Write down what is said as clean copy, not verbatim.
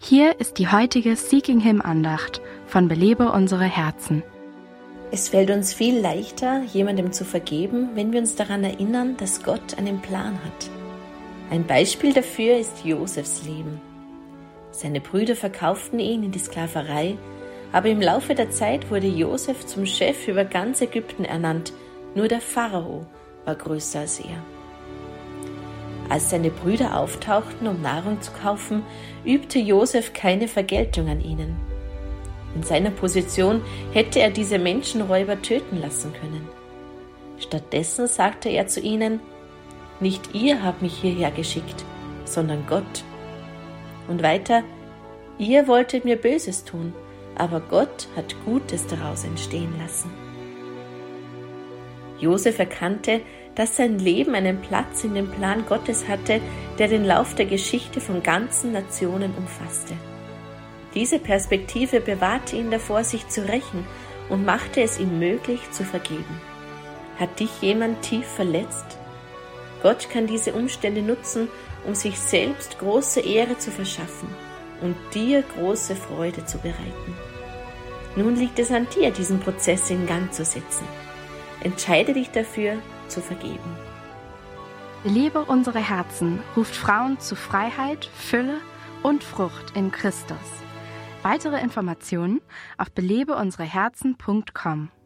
Hier ist die heutige Seeking Him Andacht von Belebe unsere Herzen. Es fällt uns viel leichter, jemandem zu vergeben, wenn wir uns daran erinnern, dass Gott einen Plan hat. Ein Beispiel dafür ist Josefs Leben. Seine Brüder verkauften ihn in die Sklaverei, aber im Laufe der Zeit wurde Josef zum Chef über ganz Ägypten ernannt. Nur der Pharao war größer als er. Als seine Brüder auftauchten, um Nahrung zu kaufen, übte Josef keine Vergeltung an ihnen. In seiner Position hätte er diese Menschenräuber töten lassen können. Stattdessen sagte er zu ihnen: Nicht ihr habt mich hierher geschickt, sondern Gott. Und weiter: Ihr wolltet mir Böses tun, aber Gott hat Gutes daraus entstehen lassen. Josef erkannte, dass sein Leben einen Platz in dem Plan Gottes hatte, der den Lauf der Geschichte von ganzen Nationen umfasste. Diese Perspektive bewahrte ihn davor, sich zu rächen und machte es ihm möglich, zu vergeben. Hat dich jemand tief verletzt? Gott kann diese Umstände nutzen, um sich selbst große Ehre zu verschaffen und dir große Freude zu bereiten. Nun liegt es an dir, diesen Prozess in Gang zu setzen. Entscheide dich dafür, zu vergeben. Belebe unsere Herzen ruft Frauen zu Freiheit, Fülle und Frucht in Christus. Weitere Informationen auf belebeunsereherzen.com.